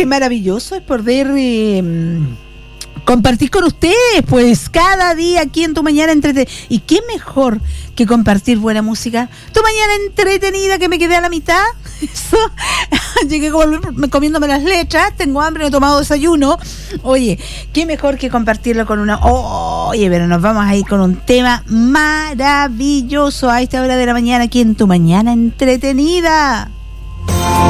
qué maravilloso es poder compartir con ustedes, pues, cada día aquí en Tu Mañana Entretenida. Y qué mejor que compartir buena música. Tu Mañana Entretenida, que me quedé a la mitad. Eso. Llegué comiéndome las letras, tengo hambre, no he tomado desayuno. Oye, qué mejor que compartirlo con una... Oye, pero nos vamos a ir con un tema maravilloso a esta hora de la mañana aquí en Tu Mañana Entretenida.